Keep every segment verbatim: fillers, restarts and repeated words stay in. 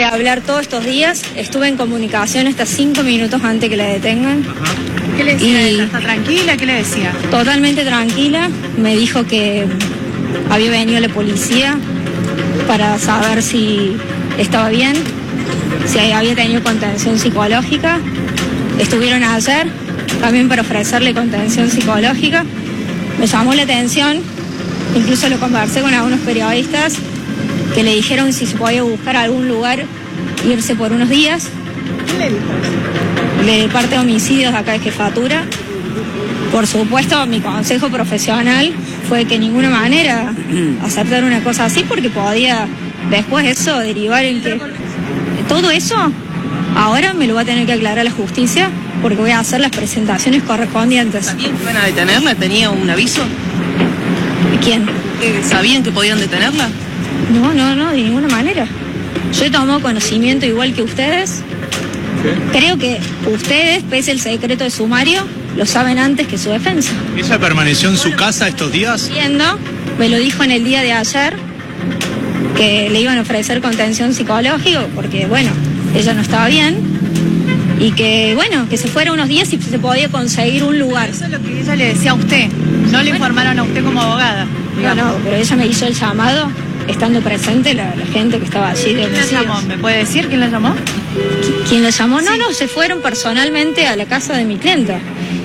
a hablar todos estos días. Estuve en comunicación hasta cinco minutos antes que la detengan. Ajá. ¿Qué le decía Y ella? ¿Está tranquila? ¿Qué le decía? Totalmente tranquila. Me dijo que había venido la policía para saber si estaba bien, si había tenido contención psicológica. Estuvieron ayer también para ofrecerle contención psicológica. Me llamó la atención, incluso lo conversé con algunos periodistas que le dijeron si se podía buscar algún lugar, irse por unos días. ¿Qué le dijo? De parte de homicidios acá de jefatura. Por supuesto, mi consejo profesional fue que de ninguna manera aceptar una cosa así, porque podía después eso derivar en que todo eso ahora me lo va a tener que aclarar la justicia, porque voy a hacer las presentaciones correspondientes. ¿Sabían que iban a detenerla? ¿Tenía un aviso? ¿Quién? ¿Sabían que podían detenerla? No, no, no, de ninguna manera. Yo he tomado conocimiento igual que ustedes. ¿Qué? Creo que ustedes, pese el secreto de sumario, lo saben antes que su defensa. ¿Ella permaneció en su casa estos días? Entiendo, me lo dijo en el día de ayer, que le iban a ofrecer contención psicológica, porque, bueno, ella no estaba bien, y que, bueno, que se fuera unos días y se podía conseguir un lugar. Eso es lo que ella le decía a usted. No le informaron a usted como abogada. No, no, pero ella me hizo el llamado, estando presente la, la gente que estaba allí. ¿Quién la llamó? ¿Me puede decir quién la llamó? ¿Quién la llamó? No, Sí. no, se fueron personalmente a la casa de mi clienta.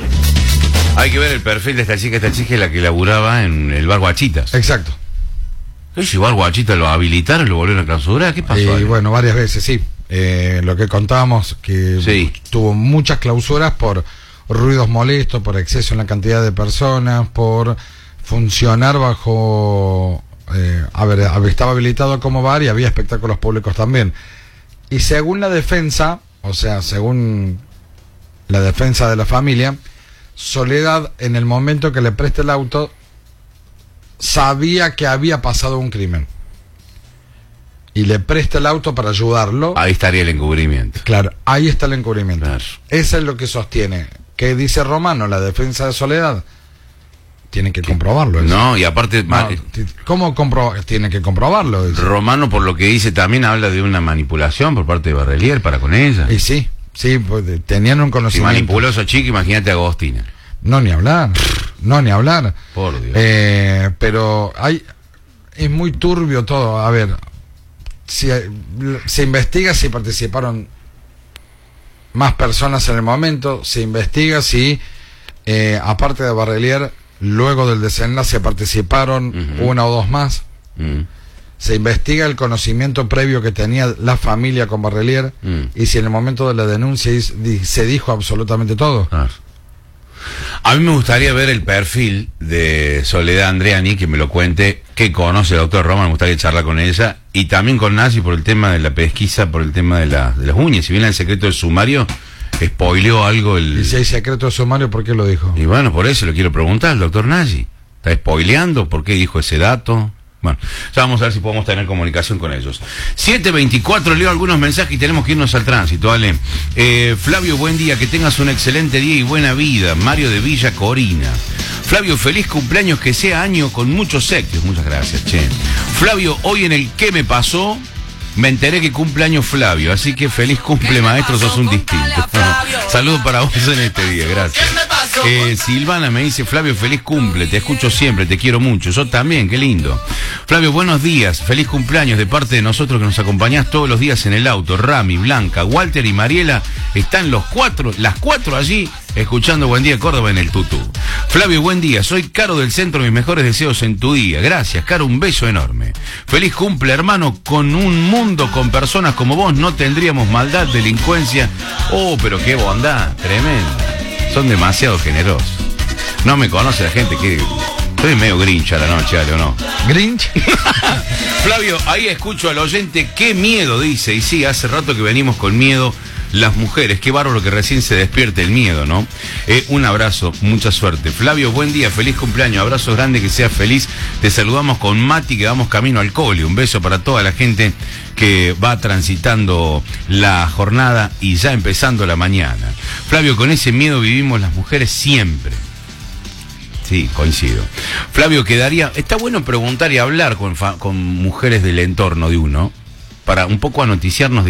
Hay que ver el perfil de esta chica. Esta chica es la que laburaba en el bar Guachitas. Exacto. Ese bar Guachitas lo habilitaron, lo volvieron a clausurar. ¿Qué pasó? Y ahí? bueno, varias veces, sí. Eh, lo que contábamos, que Sí. tuvo muchas clausuras por ruidos molestos, por exceso en la cantidad de personas, por funcionar bajo... Eh, a ver, estaba habilitado como bar y había espectáculos públicos también. Y según la defensa, o sea, según la defensa de la familia, Soledad, en el momento que le presta el auto, sabía que había pasado un crimen. Y le presta el auto para ayudarlo. Ahí estaría el encubrimiento. Claro, ahí está el encubrimiento. Claro. Eso es lo que sostiene. ¿Qué dice Romano? La defensa de Soledad. Tienen que comprobarlo. Eso. No, y aparte... No, ¿Cómo compro Tienen que comprobarlo? Eso. Romano, por lo que dice, también habla de una manipulación por parte de Barrelier para con ella. Y sí, sí, pues, tenían un Si conocimiento. manipuló a esa chica, imagínate a Agostina. No, ni hablar. No, ni hablar. Por Dios. Eh, pero hay es muy turbio todo. A ver, si se investiga si participaron más personas en el momento, se investiga si, eh, aparte de Barrelier, luego del desenlace participaron Uh-huh. una o dos más. Mm. Se investiga el conocimiento previo que tenía la familia con Barrelier Mm. y si en el momento de la denuncia se dijo absolutamente todo. Ah. A mí me gustaría ver el perfil de Soledad Andreani, que me lo cuente, que conoce el doctor Roma, me gustaría charlar con ella, y también con Nazi por el tema de la pesquisa, por el tema de, la, de las uñas. Si bien el secreto del sumario, spoileó algo el... Y si hay secreto de sumario, ¿por qué lo dijo? Y bueno, por eso lo quiero preguntar al doctor Nazi. ¿Está spoileando? ¿Por qué dijo ese dato? Bueno, ya vamos a ver si podemos tener comunicación con ellos. siete veinticuatro, leo algunos mensajes y tenemos que irnos al tránsito, ¿vale? Eh, Flavio, buen día, que tengas un excelente día y buena vida. Mario de Villa Corina. Flavio, feliz cumpleaños, que sea año con muchos éxitos. Muchas gracias, che. Flavio, hoy en el ¿Qué me pasó? Me enteré que cumple años Flavio, así que feliz cumple, maestro, sos un distinto. Saludos para vos en este día, gracias. Eh, Silvana me dice, Flavio, feliz cumple, te escucho siempre, te quiero mucho. Yo también, qué lindo. Flavio, buenos días, feliz cumpleaños de parte de nosotros que nos acompañás todos los días en el auto. Rami, Blanca, Walter y Mariela están los cuatro, las cuatro allí, escuchando Buen Día Córdoba en el tutú. Flavio, buen día, soy Caro del Centro, mis mejores deseos en tu día. Gracias, Caro, un beso enorme. Feliz cumple, hermano, con un mundo con personas como vos no tendríamos maldad, delincuencia. Oh, pero qué bondad, tremenda. Son demasiado generosos. No me conoce la gente que... Estoy medio grinch a la noche, ¿vale o no? ¿Grinch? Flavio, ahí escucho al oyente, qué miedo, dice. Y sí, hace rato que venimos con miedo las mujeres. Qué bárbaro que recién se despierte el miedo, ¿no? Eh, un abrazo, mucha suerte. Flavio, buen día, feliz cumpleaños. Abrazo grande, que seas feliz. Te saludamos con Mati, que vamos camino al cole. Un beso para toda la gente que va transitando la jornada y ya empezando la mañana. Flavio, con ese miedo vivimos las mujeres siempre. Sí, coincido. Flavio, quedaría... Está bueno preguntar y hablar con, fa... con mujeres del entorno de uno, para un poco anoticiarnos de